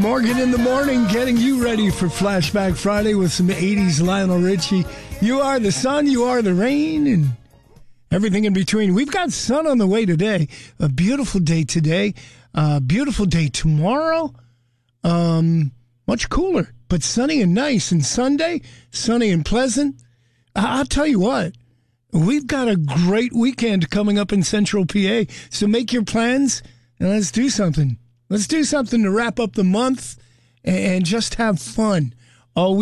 Morgan in the morning, getting you ready for Flashback Friday with some 80s Lionel Richie. You are the sun, you are the rain, and everything in between. We've got sun on the way today. A beautiful day today. Beautiful day tomorrow. Much cooler, but sunny and nice. And Sunday, sunny and pleasant. I'll tell you what, we've got a great weekend coming up in Central PA. So make your plans and let's do something. Let's do something to wrap up the month and just have fun all week.